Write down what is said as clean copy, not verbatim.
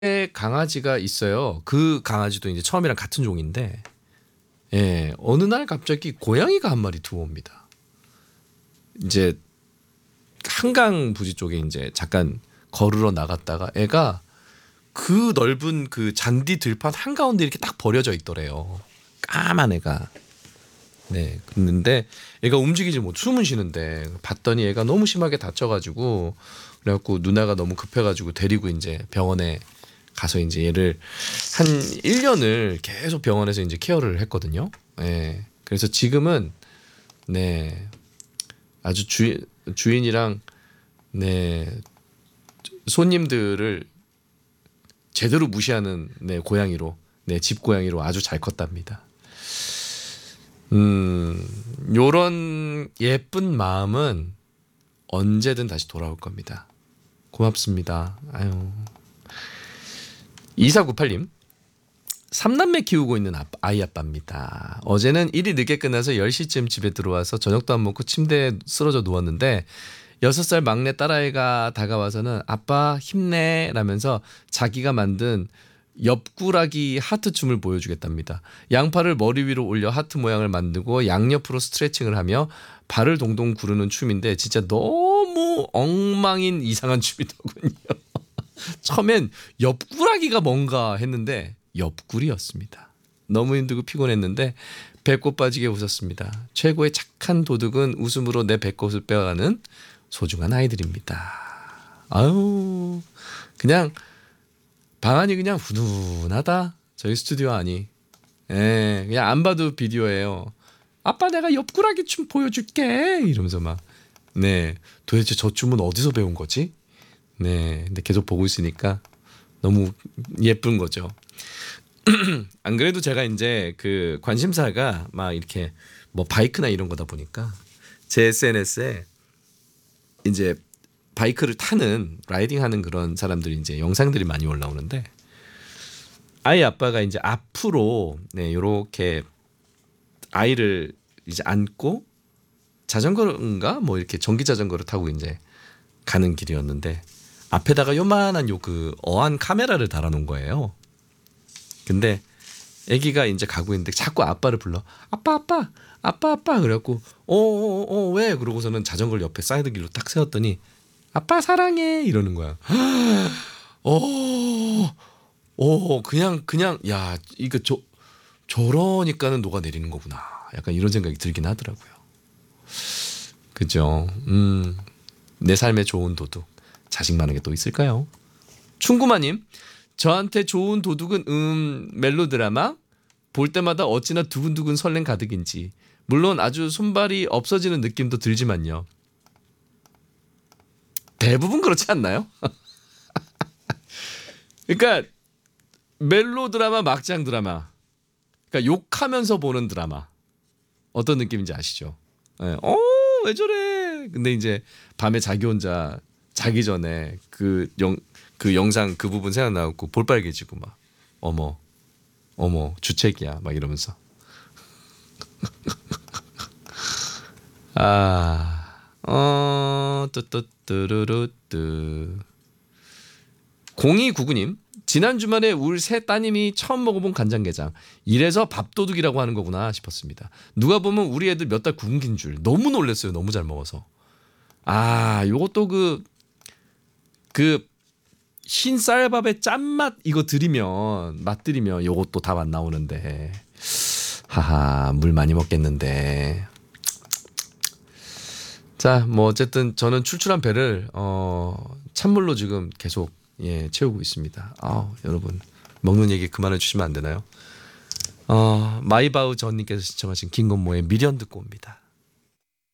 강아지가 있어요. 그 강아지도 이제 처음이랑 같은 종인데, 예, 어느 날 갑자기 고양이가 한 마리 들어옵니다. 이제 한강 부지 쪽에 이제 잠깐 걸으러 나갔다가 애가 그 넓은 그 잔디 들판 한가운데 이렇게 딱 버려져 있더래요. 까만 애가. 네. 근데 애가 움직이지 못, 숨은 쉬는데 봤더니 애가 너무 심하게 다쳐가지고 그래갖고 누나가 너무 급해가지고 데리고 이제 병원에 가서 이제 얘를 한 1년을 계속 병원에서 이제 케어를 했거든요. 네. 그래서 지금은 네. 아주 주인이랑 네. 손님들을 제대로 무시하는 네, 고양이로 네, 집 고양이로 아주 잘 컸답니다. 요런 예쁜 마음은 언제든 다시 돌아올 겁니다. 고맙습니다. 아유. 2498님. 3남매 키우고 있는 아이 아빠입니다. 어제는 일이 늦게 끝나서 10시쯤 집에 들어와서 저녁도 안 먹고 침대에 쓰러져 누웠는데 6살 막내 딸아이가 다가와서는 아빠 힘내 라면서 자기가 만든 옆구라기 하트 춤을 보여주겠답니다. 양팔을 머리 위로 올려 하트 모양을 만들고 양옆으로 스트레칭을 하며 발을 동동 구르는 춤인데 진짜 너무 엉망인 이상한 춤이더군요. 처음엔 옆구라기가 뭔가 했는데 옆구리였습니다. 너무 힘들고 피곤했는데 배꼽 빠지게 웃었습니다. 최고의 착한 도둑은 웃음으로 내 배꼽을 빼어가는 소중한 아이들입니다. 아유, 그냥 방안이 그냥 훈훈하다. 저희 스튜디오 안이. 예, 그냥 안 봐도 비디오예요. 아빠 내가 옆구라기 춤 보여줄게. 이러면서 막. 네, 도대체 저 춤은 어디서 배운 거지? 네, 근데 계속 보고 있으니까 너무 예쁜 거죠. 안 그래도 제가 이제 그 관심사가 막 이렇게 뭐 바이크나 이런 거다 보니까 제 SNS에 이제 바이크를 타는 라이딩하는 그런 사람들이 이제 영상들이 많이 올라오는데 아이 아빠가 이제 앞으로 네, 요렇게 아이를 이제 안고 자전거인가 뭐 이렇게 전기 자전거를 타고 이제 가는 길이었는데 앞에다가 요만한 요 그 어안 카메라를 달아놓은 거예요. 근데 아기가 이제 가고 있는데 자꾸 아빠를 불러. 아빠 아빠 아빠 아빠 그래갖고 왜 그러고서는 자전거를 옆에 사이드 길로 딱 세웠더니 아빠 사랑해 이러는 거야. 그냥 야 이거 저러니까는 녹아내리는 거구나. 약간 이런 생각이 들긴 하더라고요. 그죠? 내 삶에 좋은 도둑 자식 많은 게 또 있을까요? 충구마님, 저한테 좋은 도둑은 멜로드라마 볼 때마다 어찌나 두근두근 설렘 가득인지 물론 아주 손발이 없어지는 느낌도 들지만요. 대부분 그렇지 않나요? 그러니까 멜로드라마 막장 드라마 그러니까 욕하면서 보는 드라마 어떤 느낌인지 아시죠? 네. 왜 저래? 근데 이제 밤에 자기 혼자 자기 전에 그 영상 그 부분 생각나고 볼빨개지고 막 어머 주책이야 막 이러면서 뚜뚜뚜루루뚜 0299님 지난 주말에 우리 새 따님이 처음 먹어본 간장게장 이래서 밥도둑이라고 하는 거구나 싶었습니다. 누가 보면 우리 애들 몇 달 굶긴 줄 너무 놀랐어요. 너무 잘 먹어서. 요것도 그 흰 쌀밥에 짠맛 이거 맛들이면 요것도 답 안 나오는데 하하 물 많이 먹겠는데. 자, 뭐 어쨌든 저는 출출한 배를 찬물로 지금 계속 채우고 있습니다. 여러분 먹는 얘기 그만해 주시면 안 되나요? 마이바우 전님께서 신청하신 김건모의 미련 듣고 옵니다.